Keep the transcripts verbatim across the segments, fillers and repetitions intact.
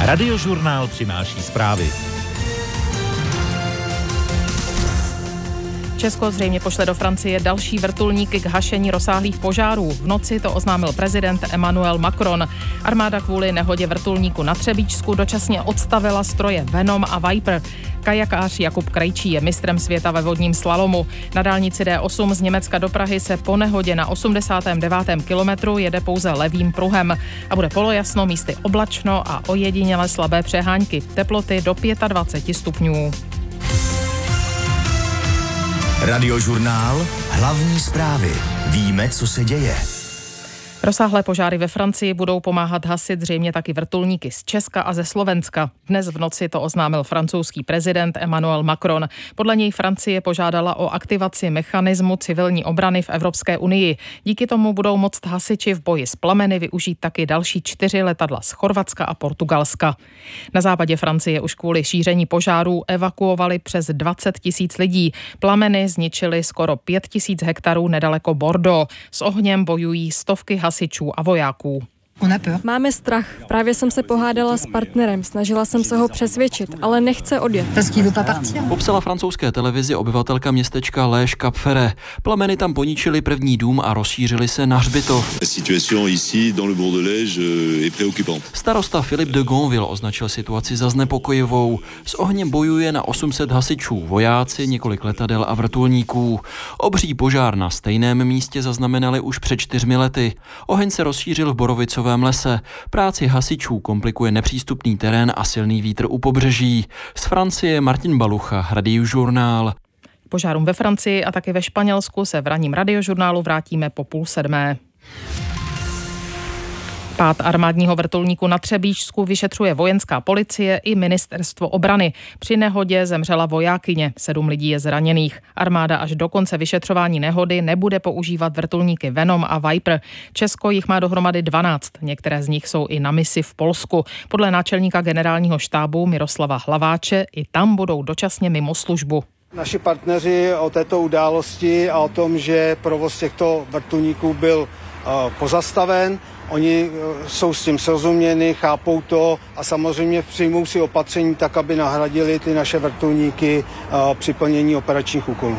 Radiožurnál přináší zprávy. Česko zřejmě pošle do Francie další vrtulníky k hašení rozsáhlých požárů. V noci to oznámil prezident Emmanuel Macron. Armáda kvůli nehodě vrtulníku na Třebíčsku dočasně odstavila stroje Venom a Viper. Kajakář Jakub Krejčí je mistrem světa ve vodním slalomu. Na dálnici D osm z Německa do Prahy se po nehodě na osmdesátém devátém kilometru jede pouze levým pruhem a bude polojasno, místy oblačno a ojediněle slabé přehánky. Teploty do dvacet pět stupňů. Radiožurnál, hlavní zprávy. Víme, co se děje. Rozsáhlé požáry ve Francii budou pomáhat hasit zřejmě taky vrtulníky z Česka a ze Slovenska. Dnes v noci to oznámil francouzský prezident Emmanuel Macron. Podle něj Francie požádala o aktivaci mechanismu civilní obrany v Evropské unii. Díky tomu budou moct hasiči v boji s plameny využít taky další čtyři letadla z Chorvatska a Portugalska. Na západě Francie už kvůli šíření požárů evakuovali přes dvacet tisíc lidí. Plameny zničily skoro pět tisíc hektarů nedaleko Bordeaux. S ohněm bojují stovky hasičů a vojáků. Máme strach. Právě jsem se pohádala s partnerem, snažila jsem se ho přesvědčit, ale nechce odjet. Popsala francouzské televizi obyvatelka městečka Léž Cap-Ferret. Plameny tam poničily první dům a rozšířily se na hřbitov. Starosta Philippe de Gonville označil situaci za znepokojivou. S ohněm bojuje na osm set hasičů, vojáci, několik letadel a vrtulníků. Obří požár na stejném místě zaznamenali už před čtyřmi lety. Oheň se rozšířil v Borovicovém lese. Práci hasičů komplikuje nepřístupný terén a silný vítr u pobřeží. Z Francie Martin Balucha, Radiožurnál. Požárům ve Francii a taky ve Španělsku se v ranním Radiožurnálu vrátíme po půl sedmé. Pád armádního vrtulníku na Třebíčsku vyšetřuje vojenská policie i ministerstvo obrany. Při nehodě zemřela vojákyně, sedm lidí je zraněných. Armáda až do konce vyšetřování nehody nebude používat vrtulníky Venom a Viper. Česko jich má dohromady dvanáct, některé z nich jsou i na misi v Polsku. Podle náčelníka generálního štábu Miroslava Hlaváče i tam budou dočasně mimo službu. Naši partneři o této události a o tom, že provoz těchto vrtulníků byl uh, pozastaven, oni jsou s tím srozuměni, chápou to a samozřejmě přijmou si opatření tak, aby nahradili ty naše vrtulníky při plnění operačních úkolů.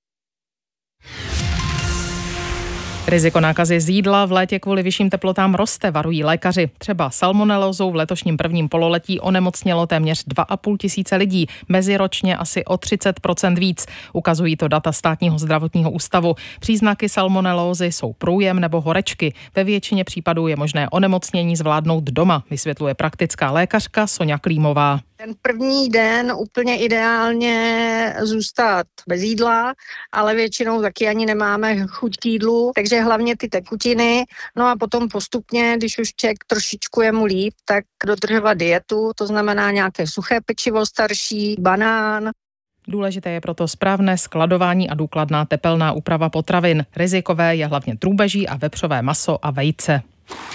Riziko nákazy z jídla v létě kvůli vyšším teplotám roste, varují lékaři. Třeba salmonelózou v letošním prvním pololetí onemocnělo téměř dva a půl tisíce lidí, meziročně asi o třicet procent víc. Ukazují to data Státního zdravotního ústavu. Příznaky salmonelózy jsou průjem nebo horečky. Ve většině případů je možné onemocnění zvládnout doma, vysvětluje praktická lékařka Soňa Klímová. Ten první den úplně ideálně zůstat bez jídla, ale většinou taky ani nemáme chuť k jídlu, takže hlavně ty tekutiny. No a potom postupně, když už člověk trošičku je mu líp, tak dodržovat dietu, to znamená nějaké suché pečivo starší, banán. Důležité je proto správné skladování a důkladná tepelná úprava potravin. Rizikové je hlavně drůbeží a vepřové maso a vejce.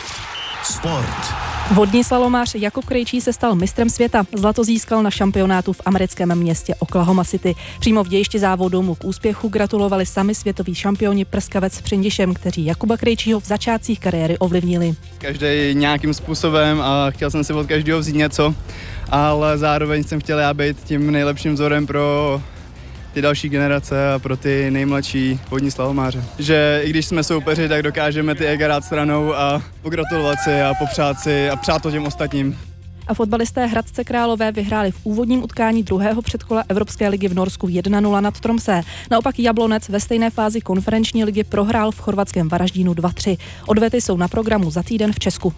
Sport. Vodní slalomář Jakub Krejčí se stal mistrem světa. Zlato získal na šampionátu v americkém městě Oklahoma City. Přímo v dějišti závodu mu k úspěchu gratulovali sami světoví šampioni prskavec s Přindišem, kteří Jakuba Krejčího v začátcích kariéry ovlivnili. Každý nějakým způsobem a chtěl jsem si od každého vzít něco, ale zároveň jsem chtěl já být tím nejlepším vzorem pro ty další generace a pro ty nejmladší vodní slalomáře. Že i když jsme soupeři, tak dokážeme ty ega dát stranou a pogratulovat si a popřát si a přát to těm ostatním. A fotbalisté Hradce Králové vyhráli v úvodním utkání druhého předkola Evropské ligy v Norsku jedna nula nad Tromsø. Naopak Jablonec ve stejné fázi konferenční ligy prohrál v chorvatském Varaždínu dva tři. Odvety jsou na programu za týden v Česku.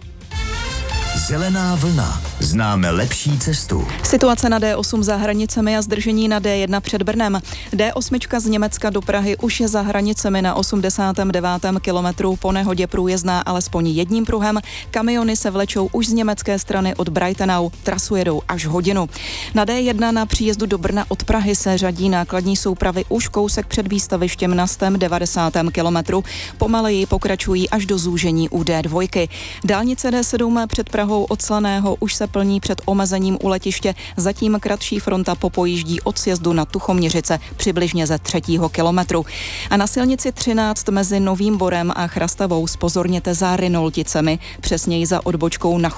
Zelená vlna. Známe lepší cestu. Situace na D osm za hranicemi a zdržení na D jedna před Brnem. D osm z Německa do Prahy už je za hranicemi na osmdesátém devátém kilometru, po nehodě průjezdná alespoň jedním pruhem. Kamiony se vlečou už z německé strany od Breitenau. Trasu jedou až hodinu. Na D jedna na příjezdu do Brna od Prahy se řadí nákladní soupravy už kousek před výstavištěm na stém devadesátém kilometru. Pomaleji pokračují až do zúžení u D dva. Dálnice D sedm před Prahou od Slaného už se plní před omezením u letiště, zatím kratší fronta popojíždí od sjezdu na Tuchoměřice přibližně ze třetího kilometru. A na silnici třináct mezi Novým Borem a Chrastavou zpozorněte za Rinolticemi, přesněji za odbočkou na